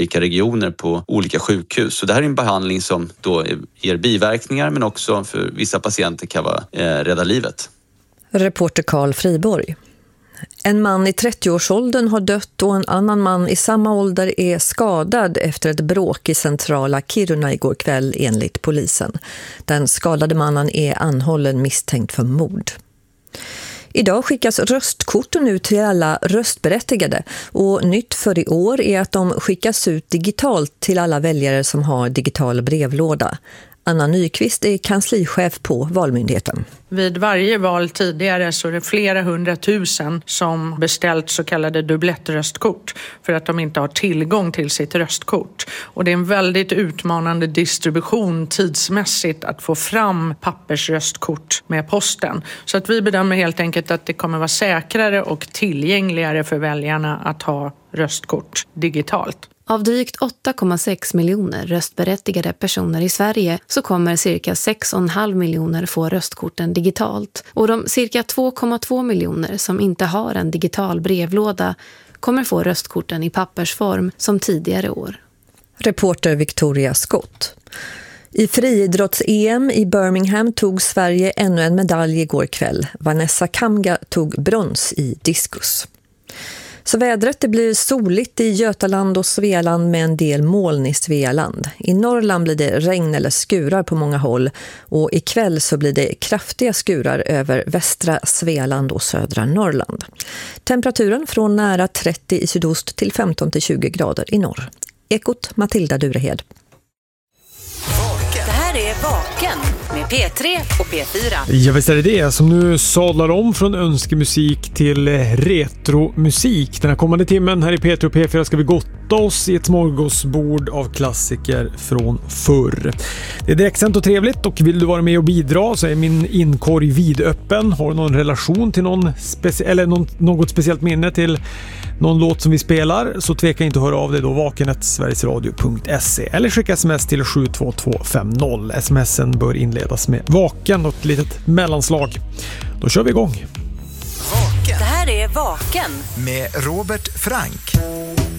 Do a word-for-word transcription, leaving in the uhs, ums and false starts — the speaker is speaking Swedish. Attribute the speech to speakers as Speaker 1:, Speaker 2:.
Speaker 1: olika regioner på olika sjukhus. Så det här är en behandling som då ger biverkningar men också för vissa patienter kan vara, eh, rädda livet.
Speaker 2: Reporter Carl Friborg. En man i trettioårsåldern har dött och en annan man i samma ålder är skadad efter ett bråk i centrala Kiruna igår kväll enligt polisen. Den skadade mannen är anhållen misstänkt för mord. Idag skickas röstkorten ut till alla röstberättigade och nytt för i år är att de skickas ut digitalt till alla väljare som har digital brevlåda. Anna Nyqvist är kanslichef på Valmyndigheten.
Speaker 3: Vid varje val tidigare så är det flera hundratusen som beställt så kallade dubblettröstkort för att de inte har tillgång till sitt röstkort. Och det är en väldigt utmanande distribution tidsmässigt att få fram pappersröstkort med posten. Så att vi bedömer helt enkelt att det kommer vara säkrare och tillgängligare för väljarna att ha röstkort digitalt.
Speaker 4: Av drygt åtta komma sex miljoner röstberättigade personer i Sverige så kommer cirka sex komma fem miljoner få röstkorten digitalt. Och de cirka två komma två miljoner som inte har en digital brevlåda kommer få röstkorten i pappersform som tidigare år.
Speaker 2: Reporter Victoria Scott. I friidrotts-E M i Birmingham tog Sverige ännu en medalj igår kväll. Vanessa Kamga tog brons i diskus. Så vädret, det blir soligt i Götaland och Svealand med en del moln i Svealand. I Norrland blir det regn eller skurar på många håll och ikväll så blir det kraftiga skurar över västra Svealand och södra Norrland. Temperaturen från nära trettio i sydost till femton till tjugo grader i norr. Ekot Matilda Durehed.
Speaker 5: Det här är Vaken med P tre och P fyra.
Speaker 6: Ja, visst är det det som nu sadlar om från önskemusik till retromusik. Den här kommande timmen här i P tre och P fyra ska vi gotta oss i ett smorgasbord av klassiker från förr. Det är direktsänt och trevligt och vill du vara med och bidra så är min inkorg vidöppen. Har du någon relation till någon speci- eller någon, något speciellt minne till någon låt som vi spelar så tveka inte att höra av dig då vaken snabel-a sverigesradio punkt se eller skicka sms till sju två två fem noll. Smsen bör inledas med vaken och ett litet mellanslag. Då kör vi igång.
Speaker 5: Vaken. Det här är Vaken
Speaker 7: med Robert Frank.